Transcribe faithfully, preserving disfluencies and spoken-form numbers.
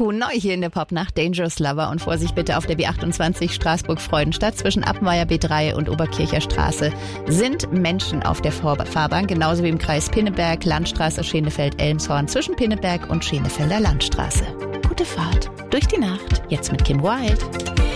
Cuckoo, neu hier in der Popnacht, Dangerous Lover und Vorsicht bitte auf der B achtundzwanzig Straßburg-Freudenstadt zwischen Appenweier B drei und Oberkircher Straße sind Menschen auf der Fahrbahn, genauso wie im Kreis Pinneberg, Landstraße, Schenefeld-Elmshorn zwischen Pinneberg und Schenefelder Landstraße. Gute Fahrt durch die Nacht, jetzt mit Kim Wilde.